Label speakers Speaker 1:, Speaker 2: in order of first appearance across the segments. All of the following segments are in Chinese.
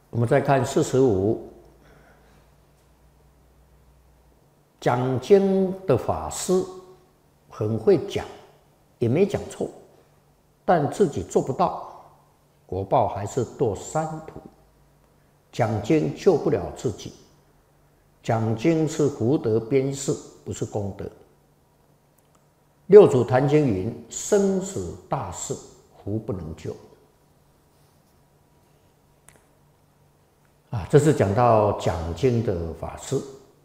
Speaker 1: 我们再看45，讲经的法师很会讲，也没讲错，但自己做不到，果报还是堕三途。讲经救不了自己，讲经是福德边事，不是功德。六祖坛经云：生死大事，福不能救。这是讲到讲经的法师。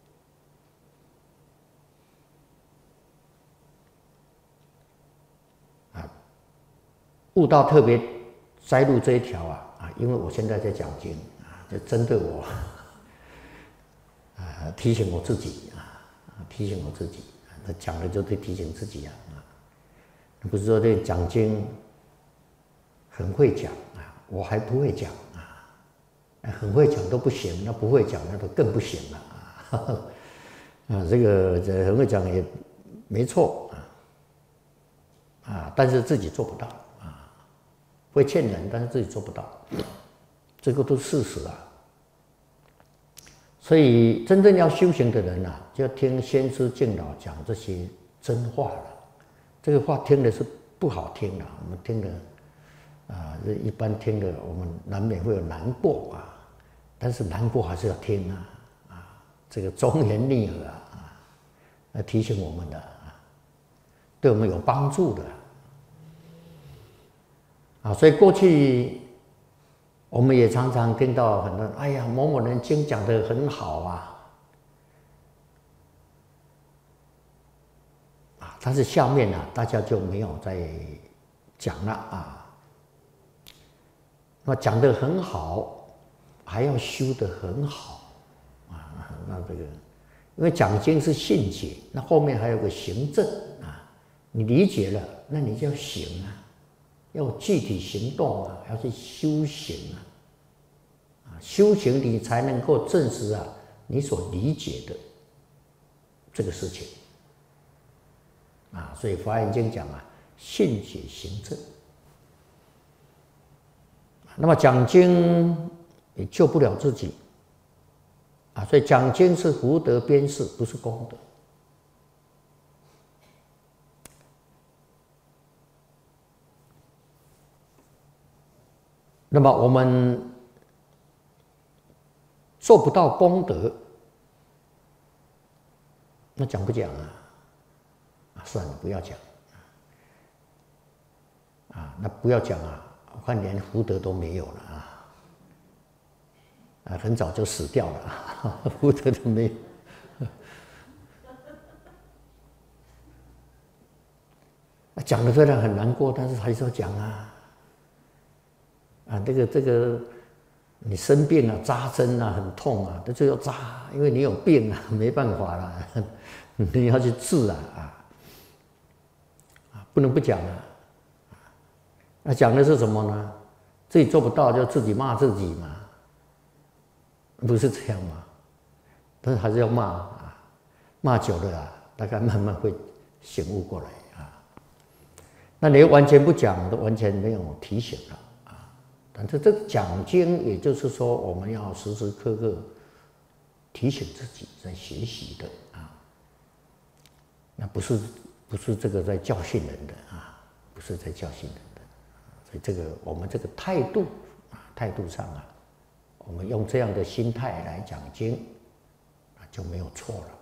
Speaker 1: 悟道特别摘录这一条因为我现在在讲经就针对我提醒我自己提醒我自己讲了就得提醒自己不是说这讲经很会讲我还不会讲很会讲都不行，那不会讲那都更不行了这个很会讲也没错但是自己做不到会骗人，但是自己做不到，这个都是事实所以真正要修行的人就要听先知敬老讲这些真话了。这个话听的是不好听我们听的一般听的我们难免会有难过但是难过还是要听这个忠言逆耳来提醒我们的对我们有帮助的所以过去我们也常常听到很多人，哎呀，某某人经讲得很好但是下面大家就没有再讲了那讲得很好，还要修得很好那这个，因为讲经是信解，那后面还有个行证你理解了，那你就要行要具体行动要去修行修行你才能够证实你所理解的这个事情所以《华严经》讲信解行证。那么讲经也救不了自己所以讲经是福德边事，不是功德。那么我们做不到功德，那讲不讲算了，不要讲那不要讲我看连福德都没有了很早就死掉了福德都没有讲的虽然很难过，但是还是要讲这个你生病扎针很痛这就要扎，因为你有病没办法了你要去治不能不讲那讲的是什么呢？自己做不到就自己骂自己嘛，不是这样吗？但是还是要骂骂久了大概慢慢会醒悟过来那你完全不讲，都完全没有提醒了但是这个讲经，也就是说我们要时时刻刻提醒自己在学习的那不是这个在教训人的不是在教训人的所以这个我们这个态度上我们用这样的心态来讲经就没有错了。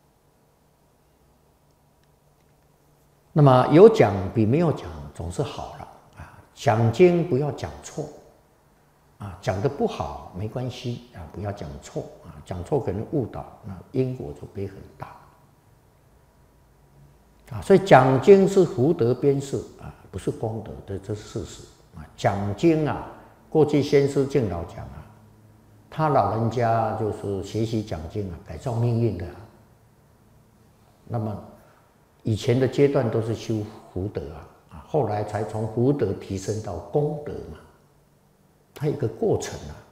Speaker 1: 那么有讲比没有讲总是好了讲经不要讲错讲得不好没关系不要讲错讲错可能误导，那因果就会很大所以讲经是福德边事不是功德这是事实讲经过去先师敬老讲他老人家就是学习讲经改造命运的那么以前的阶段都是修福德后来才从福德提升到功德嘛，它有一个过程